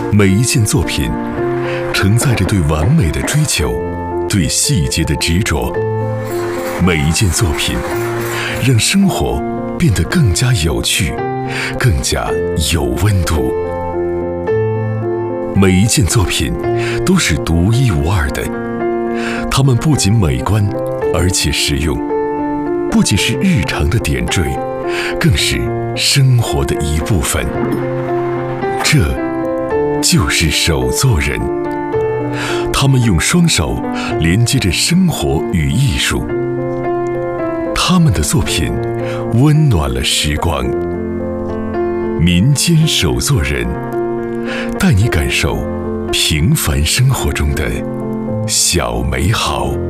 每一件作品承载着对完美的追求，对细节的执着。每一件作品让生活变得更加有趣，更加有温度。每一件作品都是独一无二的，它们不仅美观，而且实用，不仅是日常的点缀，更是生活的一部分。这就是手作人，他们用双手连接着生活与艺术，他们的作品温暖了时光。民间手作人，带你感受平凡生活中的小美好。